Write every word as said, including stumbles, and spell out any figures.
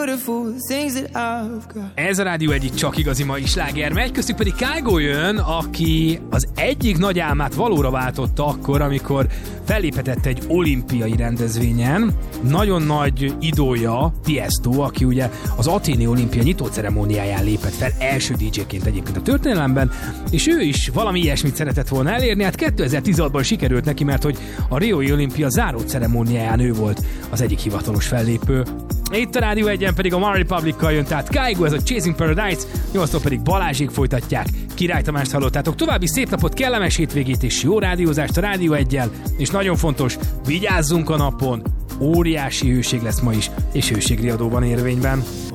Ez a Rádió egyik csak igazi mai sláger megy, köztük pedig Kygo jön, aki az egyik nagy álmát valóra váltotta akkor, amikor felléphetett egy olimpiai rendezvényen. Nagyon nagy idója Tiesto, aki ugye az athéni olimpia nyitó ceremóniáján lépett fel első dé dzséként egyébként a történelemben, és ő is valami ilyesmit szeretett volna elérni, hát kétezer-tizenhatban sikerült neki, mert hogy a Riói olimpia záró ceremóniáján ő volt az egyik hivatalos fellépő. Itt a Rádió egyen pedig a One Republic-kal jön, tehát Kygo, ez a Chasing Paradise, nyolctól pedig Balázsék folytatják. Király Tamást hallottátok. További szép napot, kellemes hétvégét és jó rádiózást a Rádió eggyel, és nagyon fontos, vigyázzunk a napon, óriási hőség lesz ma is, és hőségriadóban érvényben.